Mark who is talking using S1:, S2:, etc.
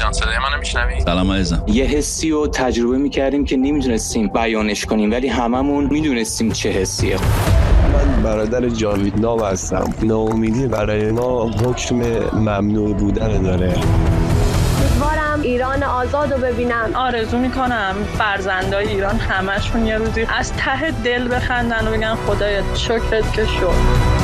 S1: جان صدای منو میشنوی؟
S2: سلام عزیزم.
S3: یه حسی رو تجربه میکردیم که نمیدونستیم بیانش کنیم، ولی هممون میدونستیم چه حسیه.
S4: من برادر جاوید ناو هستم. ناامیدی برای ما حکم ممنوع بودن داره.
S5: امیدوارم ایران آزاد رو ببینم.
S6: آرزو میکنم فرزندای ایران همشون یه روزی از ته دل بخندن و بگن خدایا شکرت که شد.